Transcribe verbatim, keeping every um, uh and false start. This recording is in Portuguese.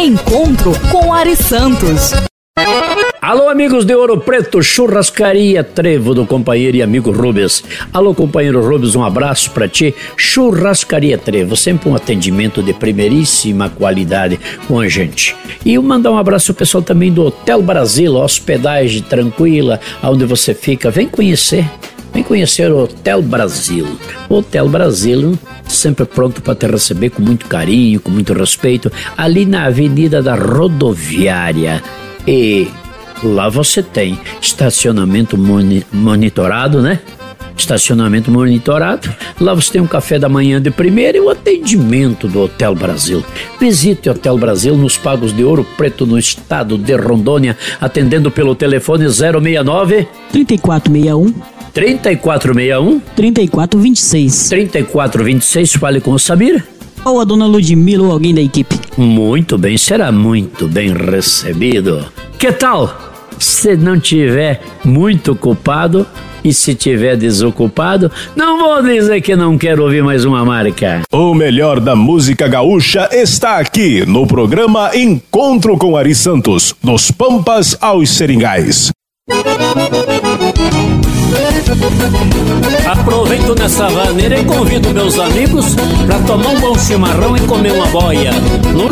Encontro com Ari Santos. Alô, amigos de Ouro Preto, Churrascaria Trevo do companheiro e amigo Rubens. Alô, companheiro Rubens, um abraço pra ti. Churrascaria Trevo, sempre um atendimento de primeiríssima qualidade com a gente. E eu mandar um abraço ao pessoal também do Hotel Brasil, hospedagem tranquila, onde você fica. Vem conhecer. Vem conhecer o Hotel Brasil. O Hotel Brasil, sempre pronto para te receber com muito carinho, com muito respeito, ali na Avenida da Rodoviária. E lá você tem estacionamento moni- monitorado, né? Estacionamento monitorado. Lá você tem um café da manhã de primeira e o atendimento do Hotel Brasil. Visite o Hotel Brasil nos Pagos de Ouro Preto, no estado de Rondônia, atendendo pelo telefone zero seis nove, trinta e quatro sessenta e um, trinta e quatro sessenta e um, trinta e quatro vinte e seis. trinta e quatro vinte e seis. Fale com o Samir. Ou a dona Ludmila ou alguém da equipe. Muito bem, será muito bem recebido. Que tal? Se não tiver muito ocupado e se tiver desocupado, não vou dizer que não quero ouvir mais uma marca. O melhor da música gaúcha está aqui no programa Encontro com Ari Santos, dos Pampas aos Seringais. Aproveito nessa vaneira e convido meus amigos para tomar um bom chimarrão e comer uma boia. No